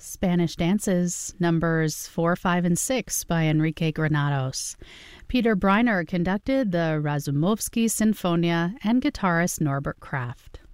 Spanish Dances, numbers 4, 5, and 6 by Enrique Granados. Peter Breiner conducted the Razumovsky Sinfonia and guitarist Norbert Kraft.